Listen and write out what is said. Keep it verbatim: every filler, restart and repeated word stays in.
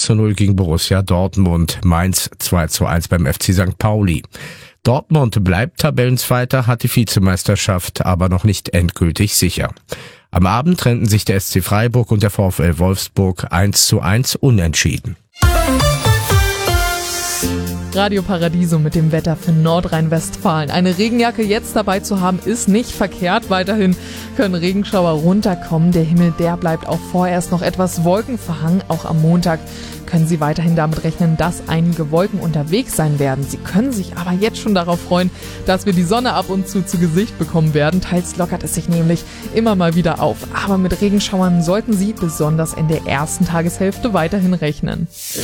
zu null gegen Borussia Dortmund. Mainz zwei zu eins beim F C Sankt Pauli. Dortmund bleibt Tabellenzweiter, hat die Vizemeisterschaft aber noch nicht endgültig sicher. Am Abend trennten sich der S C Freiburg und der VfL Wolfsburg eins zu eins unentschieden. Radio Paradiso mit dem Wetter für Nordrhein-Westfalen. Eine Regenjacke jetzt dabei zu haben, ist nicht verkehrt. Weiterhin können Regenschauer runterkommen. Der Himmel, der bleibt auch vorerst noch etwas wolkenverhangen. Auch am Montag können Sie weiterhin damit rechnen, dass einige Wolken unterwegs sein werden. Sie können sich aber jetzt schon darauf freuen, dass wir die Sonne ab und zu zu Gesicht bekommen werden. Teils lockert es sich nämlich immer mal wieder auf. Aber mit Regenschauern sollten Sie besonders in der ersten Tageshälfte weiterhin rechnen.